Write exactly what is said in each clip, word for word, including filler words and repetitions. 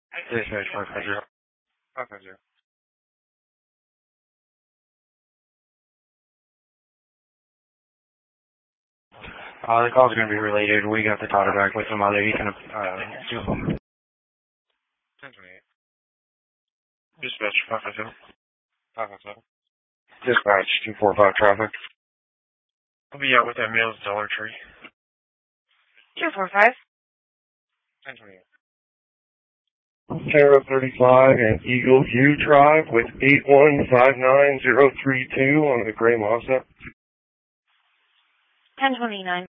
Dispatch five five zero. five five zero. Uh, the call's going to be related. We got the daughter back with some other. You can, uh, do them. ten twenty-eight. Dispatch five five zero. five five seven. Dispatch two four five traffic. I'll be out with that Mills Dollar Tree. two four five. ten twenty-eight. Sierra thirty-five and Eagle View Drive with eight one five nine zero three two on the gray Mazda. ten twenty-nine.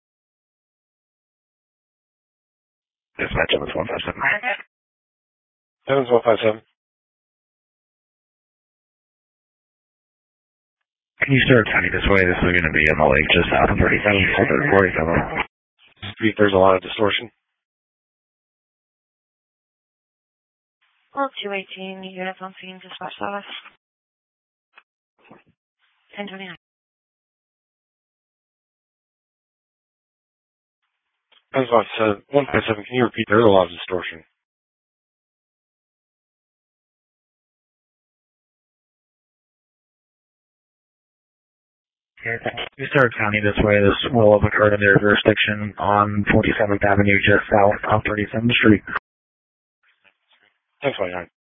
Dispatch seven one five seven. seven one five seven. Can you start turning this way? This is going to be in the lake just south of thirty-seven, forty-seven. See if there's a lot of distortion. Well, two eighteen, units on scene, dispatch service. ten twenty-nine. That's what I said. one five seven, can you repeat? There's a lot of distortion. You start counting this way. This will have occurred in their jurisdiction on forty-seventh Avenue, just south of thirty-seventh Street. ten twenty-nine.